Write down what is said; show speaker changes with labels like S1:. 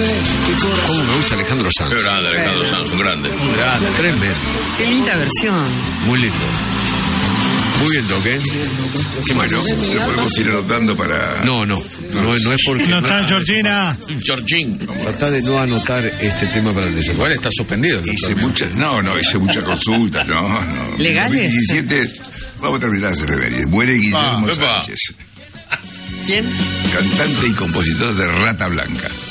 S1: Cómo me gusta Alejandro Sanz.
S2: Qué grande, Alejandro Sanz, un grande.
S1: Grande, tremendo.
S3: Qué linda versión.
S1: Muy lindo. Muy bien, Doc, ¿eh? Qué
S4: Bueno,
S1: bueno.
S4: lo podemos ir anotando para...
S1: No es porque...
S5: No está, Georgina.
S2: Georgín.
S1: Tratá de no anotar este tema para el desarrollo.
S2: Igual está suspendido.
S4: Hice muchas consultas, no.
S3: ¿Legales?
S4: En 2017, vamos a terminar las efemérides. Muere Guillermo
S2: epa.
S4: Sánchez,
S3: ¿Quién?
S4: cantante y compositor de Rata Blanca.